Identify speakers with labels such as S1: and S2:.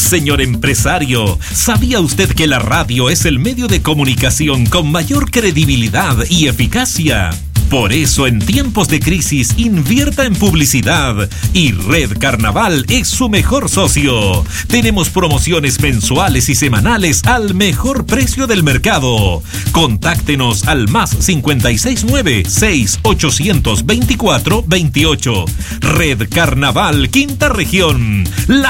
S1: Señor empresario, ¿sabía usted que la radio es el medio de comunicación con mayor credibilidad y eficacia? Por eso, en tiempos de crisis, invierta en publicidad y Red Carnaval es su mejor socio. Tenemos promociones mensuales y semanales al mejor precio del mercado. Contáctenos al +569-6824-28. Red Carnaval, Quinta Región.